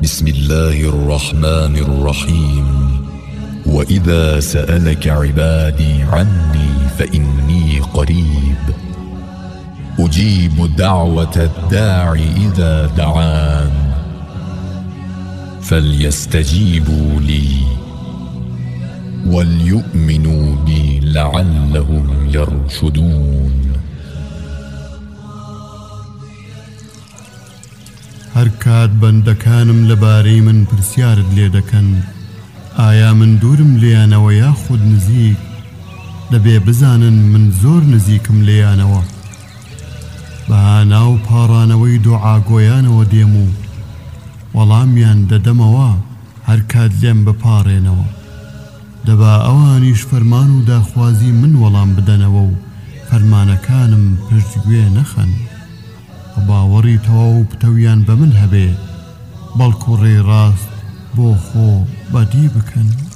بسم الله الرحمن الرحيم وإذا سألك عبادي عني فإني قريب أجيب دعوة الداع إذا دعان فليستجيبوا لي وليؤمنوا بي لعلهم يرشدون. هەر کات بەندەکانم لەبارەی من پرسیارت لێ دەکەن ئایا من دوورم لێیانەوە یاخود نزیک، دەبێ بزانن من زۆر نزیکم لێیانەوە. بە ناو پاڕانەوەی دوعاگۆیانەوە دێم و وەڵامیان دەدەمەوە هەر کات لێم بپاڕێنەوە. دەبا ئەوانیش فەرمان و داخوازی من وەڵام بدەنەوە و فەرمانەکانم پشتگوێ نەخەن. باوەڕی تەواو پتەویان بە من هەبێ، بەڵکو ڕێی ڕاست بۆ خۆ بەدی بکەن.